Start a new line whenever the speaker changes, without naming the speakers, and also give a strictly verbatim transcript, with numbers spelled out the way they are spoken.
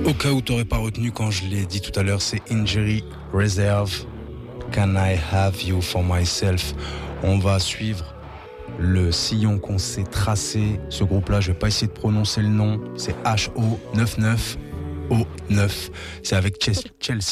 Au cas où tu n'aurais pas retenu quand je l'ai dit tout à l'heure, c'est Injury Reserve. Can I have you for myself? On va suivre le sillon qu'on s'est tracé. Ce groupe-là, je vais pas essayer de prononcer le nom. C'est H O neuf neuf O neuf. C'est avec Chelsea.